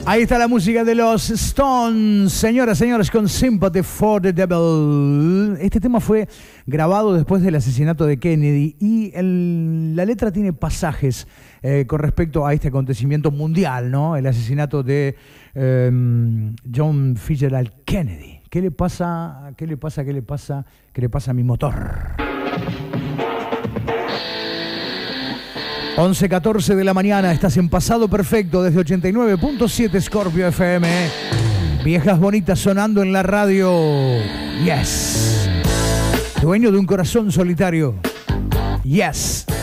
Ahí está la música de los Stones, señoras y señores, con Sympathy for the Devil. Este tema fue grabado después del asesinato de Kennedy y la letra tiene pasajes con respecto a este acontecimiento mundial, ¿no? El asesinato de John Fitzgerald Kennedy. ¿Qué le pasa? ¿Qué le pasa? ¿Qué le pasa? ¿Qué le pasa a mi motor? 11:14 de la mañana, estás en Pasado Perfecto desde 89.7 Scorpio FM. Viejas bonitas sonando en la radio. Yes. Dueño de un corazón solitario. Yes.